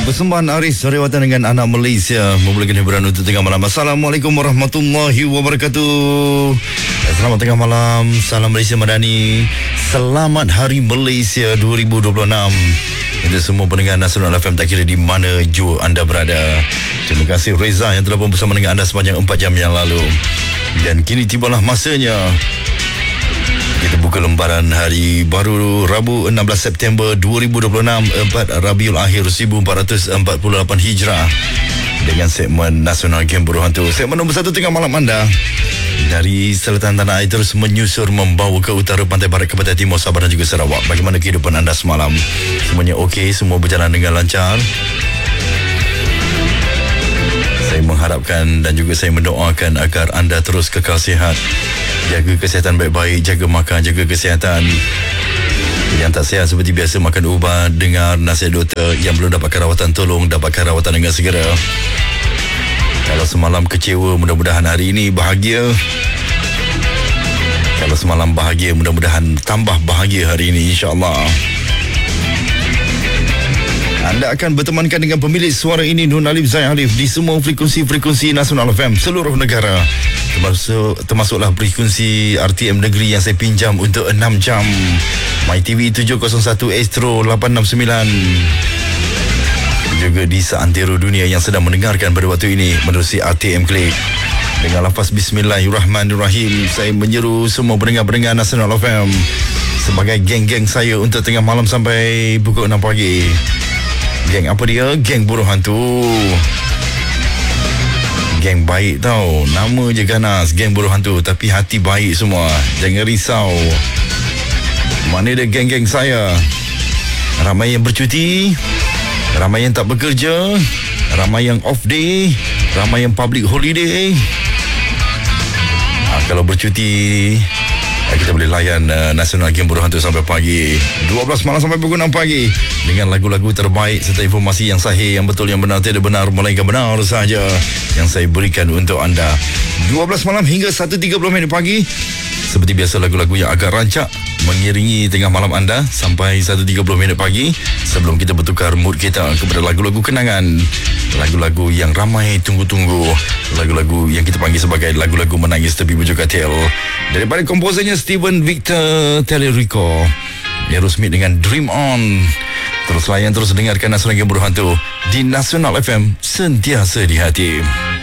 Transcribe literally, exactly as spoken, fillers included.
Persembahan Aris Sariwatan dengan anak Malaysia memulakan hiburan untuk tengah malam. Assalamualaikum warahmatullahi wabarakatuh. Selamat tengah malam. Salam Malaysia Madani. Selamat Hari Malaysia dua ribu dua puluh enam. Untuk semua pendengar Nasional F M tak kira di mana jua anda berada. Terima kasih Reza yang telah pun bersama dengan anda sepanjang empat jam yang lalu. Dan kini tibalah masanya kita buka lembaran hari baru Rabu enam belas September dua ribu dua puluh enam, empat Rabiul Akhir seribu empat ratus empat puluh lapan Hijrah, dengan segmen Nasional Game Buruh Hantu. Segmen nombor satu tengah malam anda dari selatan tanah air terus menyusur membawa ke utara, pantai barat, ke pantai timur, Sabah dan juga Sarawak. Bagaimana kehidupan anda semalam? Semuanya okey? Semua berjalan dengan lancar? Saya mengharapkan dan juga saya mendoakan agar anda terus kekal sihat. Jaga kesihatan baik-baik, jaga makan, jaga kesihatan. Yang tak sihat seperti biasa makan ubat, dengar nasihat doktor. Yang belum dapatkan rawatan, tolong dapatkan rawatan dengan segera. Kalau semalam kecewa, mudah-mudahan hari ini bahagia. Kalau semalam bahagia, mudah-mudahan tambah bahagia hari ini, insya-Allah. Anda akan bertemankan dengan pemilik suara ini, Nur Alif Zain Alif, di semua frekuensi-frekuensi Nasional F M seluruh negara. Termasuk, termasuklah frekuensi R T M Negeri yang saya pinjam untuk enam jam. MyTV tujuh kosong satu, Astro lapan enam sembilan. Juga di seantero dunia yang sedang mendengarkan pada waktu ini menerusi R T M Click. Dengan lafaz Bismillahirrahmanirrahim, saya menyeru semua pendengar-pendengar Nasional F M sebagai geng-geng saya untuk tengah malam sampai pukul enam pagi. Geng apa dia? Geng Buruh Hantu. Geng baik tau. Nama je ganas, Geng Buruh Hantu, tapi hati baik semua. Jangan risau. Mana dia geng-geng saya? Ramai yang bercuti, ramai yang tak bekerja, ramai yang off day, ramai yang public holiday. Ha, kalau bercuti, kita boleh layan uh, Nasional Game Buruh Hantu sampai pagi, dua belas malam sampai pukul enam pagi, dengan lagu-lagu terbaik serta informasi yang sahih, yang betul, yang benar, tiada benar melainkan benar sahaja yang saya berikan untuk anda. Dua belas malam hingga satu tiga puluh minit pagi. Seperti biasa, lagu-lagu yang agak rancak mengiringi tengah malam anda sampai satu tiga puluh minit pagi, sebelum kita bertukar mood kita kepada lagu-lagu kenangan, lagu-lagu yang ramai tunggu-tunggu, lagu-lagu yang kita panggil sebagai lagu-lagu menangis tepi bujur katil, daripada komposernya Steven Victor Tellerico, Aerosmith dengan Dream On. Terus layan, terus dengarkan Nasional Game Buruh Hantu di Nasional F M, sentiasa di hati.